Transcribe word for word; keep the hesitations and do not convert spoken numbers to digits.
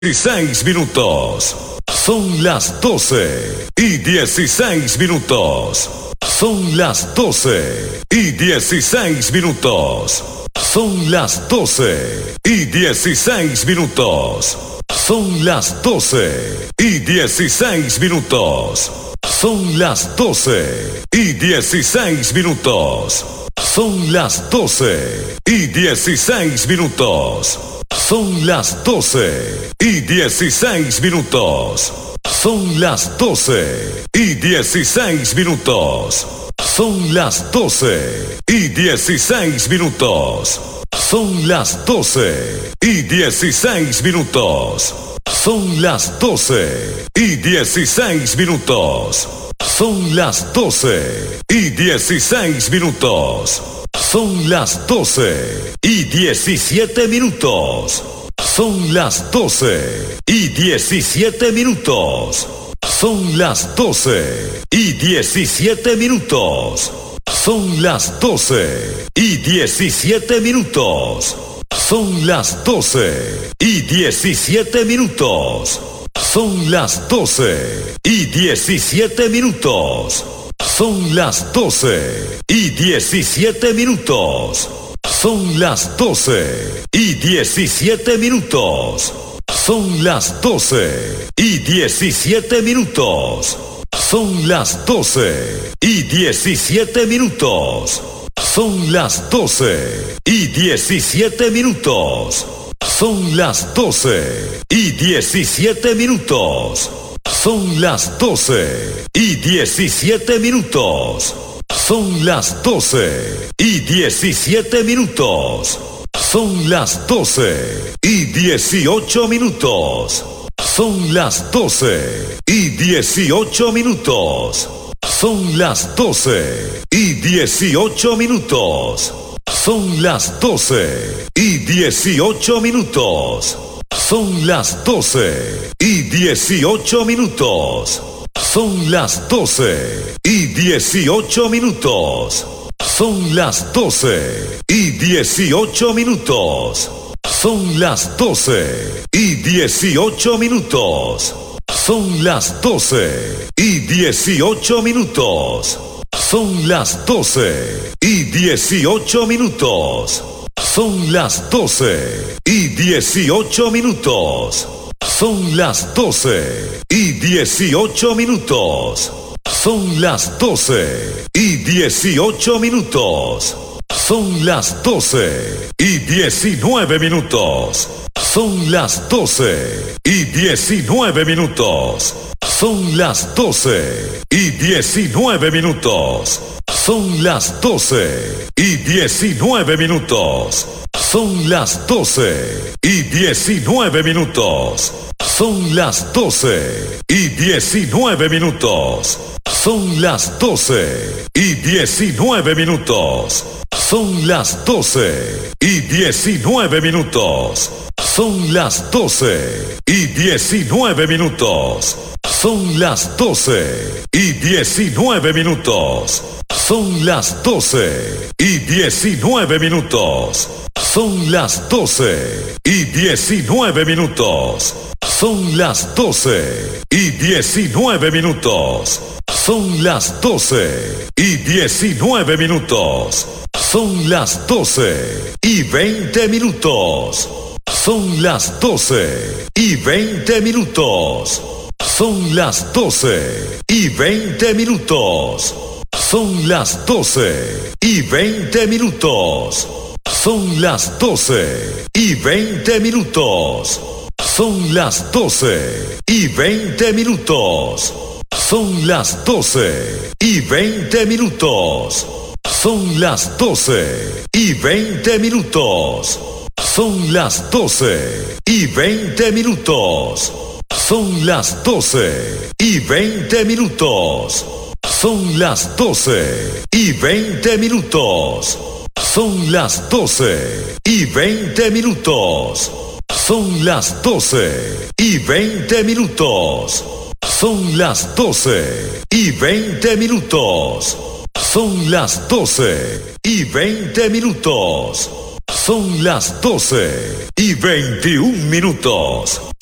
dieciséis minutos. Son las doce y dieciséis minutos. Son las doce y dieciséis minutos. Son las doce y dieciséis minutos. Son las doce y dieciséis minutos. Son las doce y dieciséis minutos. Son las doce y dieciséis minutos. Son las doce y dieciséis minutos. Son las doce y dieciséis minutos. Son las doce y dieciséis minutos. Son las doce y dieciséis minutos. Son las doce y dieciséis minutos. Son las doce y dieciséis minutos. Son las doce y diecisiete minutos. Son las doce y diecisiete minutos. Son las doce y diecisiete minutos. Son las doce y diecisiete minutos. Son las doce y diecisiete minutos. Son las doce y diecisiete minutos. Son las doce y diecisiete minutos. Son las doce y diecisiete minutos. Son las doce y diecisiete minutos. Son las doce y diecisiete minutos. Son las doce y diecisiete minutos. Son las doce y diecisiete minutos. Son las doce y diecisiete minutos. Son las doce y diecisiete minutos. Son las doce y dieciocho minutos. Son las doce y dieciocho minutos. Son las doce y dieciocho minutos. Son las doce y dieciocho minutos. Son las doce y dieciocho minutos. Son las doce y dieciocho minutos. Son las doce y dieciocho minutos. Son las doce y dieciocho minutos. Son las doce y dieciocho minutos. Son las doce y dieciocho minutos. Son las doce y dieciocho minutos. Son las doce y dieciocho minutos. Son las doce y dieciocho minutos. Son las doce y diecinueve minutos. Son las doce y diecinueve minutos. Son las doce y diecinueve minutos. Son las doce y diecinueve minutos. Son las doce y diecinueve minutos. Son las doce y diecinueve minutos. Son las doce y diecinueve minutos. Son las doce y diecinueve minutos. Son las doce y diecinueve minutos. Son las doce y diecinueve minutos. Son las doce y diecinueve minutos. Son las doce y diecinueve minutos. Son las doce y diecinueve minutos. Son las doce y diecinueve minutos. Son las doce y veinte minutos. Son las doce y veinte minutos. Son las doce y veinte minutos. Son las doce y veinte minutos. Son las doce y veinte minutos. Son las doce y veinte minutos. Son las doce y veinte minutos. Son las doce y veinte minutos. Son las doce y veinte minutos. Son las doce y veinte minutos. Son las doce y veinte minutos. Son las doce y veinte minutos. Son las doce y veinte minutos. Son las doce y veinte minutos. Son las doce y veinte minutos. Son las doce y veintiún minutos.